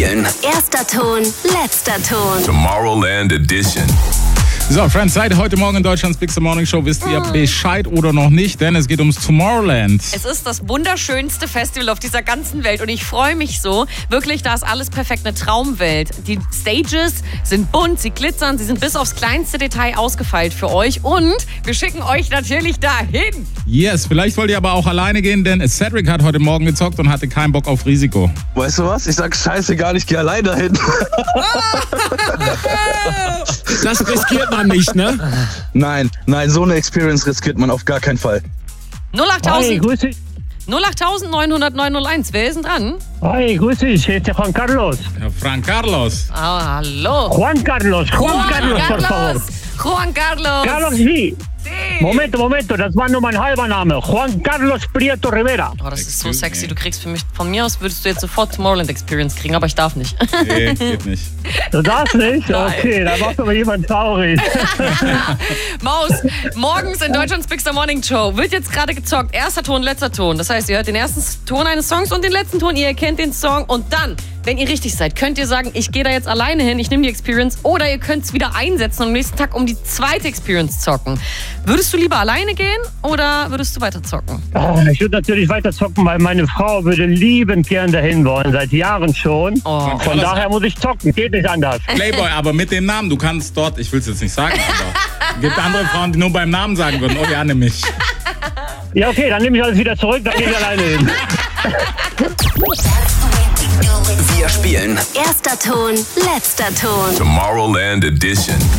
spielen. Erster Ton, letzter Ton. Tomorrowland Edition. So, Friends, seit heute Morgen in Deutschlands Big Morning Show wisst ihr Bescheid oder noch nicht, denn es geht ums Tomorrowland. Es ist das wunderschönste Festival auf dieser ganzen Welt und ich freue mich so. Wirklich, da ist alles perfekt, eine Traumwelt. Die Stages sind bunt, sie glitzern, sie sind bis aufs kleinste Detail ausgefeilt für euch und wir schicken euch natürlich dahin. Yes, vielleicht wollt ihr aber auch alleine gehen, denn Cedric hat heute Morgen gezockt und hatte keinen Bock auf Risiko. Weißt du was? Ich sag scheißegal, ich gehe allein dahin. Das riskiert man nicht, ne? Nein, so eine Experience riskiert man auf gar keinen Fall. 08000. Hi, grüß dich. 08900 901. Wer ist denn dran? Hi, grüß dich. Hier ist der Juan Carlos. Ja, Frank Carlos. Ah, hallo. Juan Carlos, por favor. Juan Carlos. Carlos, sí. Sí. Momento, das war nur mein halber Name. Juan Carlos Prieto Rivera. Oh, das ist so sexy. Du kriegst von mir aus würdest du jetzt sofort Tomorrowland Experience kriegen, aber ich darf nicht. Nee, geht nicht. Du darfst nicht? Nein. Okay, da macht aber jemand traurig. Maus, morgens in Deutschlands Big Morning Show wird jetzt gerade gezockt. Erster Ton, letzter Ton. Das heißt, ihr hört den ersten Ton eines Songs und den letzten Ton. Ihr erkennt den Song und dann, wenn ihr richtig seid, könnt ihr sagen, ich gehe da jetzt alleine hin, ich nehme die Experience. Oder ihr könnt es wieder einsetzen und am nächsten Tag um die zweite Experience zocken. Würdest du lieber alleine gehen oder würdest du weiter zocken? Ich würde natürlich weiter zocken, weil meine Frau würde liebend gern dahin wollen, seit Jahren schon. Oh. Von daher muss ich zocken, geht nicht anders. Playboy, aber mit dem Namen, du kannst dort, ich will es jetzt nicht sagen, aber es gibt andere Frauen, die nur beim Namen sagen würden, oh ja, nimm mich. Ja, okay, dann nehme ich alles wieder zurück, dann gehe ich alleine hin. Wir spielen Erster Ton, letzter Ton. Tomorrowland Edition.